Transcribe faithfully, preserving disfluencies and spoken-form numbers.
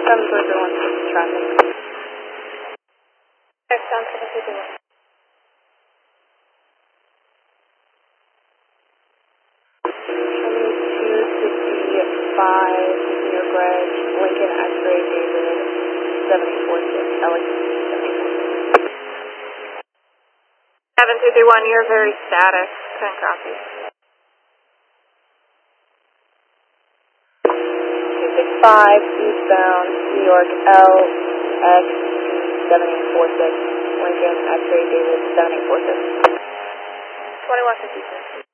seven three three one, traffic. X down seven three three one. twenty-two sixty-five, near Greg, Lincoln X-ray, David, seven eight four six, Alex, seven eight four six. seven two three one, you're very static. Couldn't copy. two six five, eastbound, New York, L X seven eight four six, Lincoln X-ray, David, seven eight four six. twenty-one fifty-six.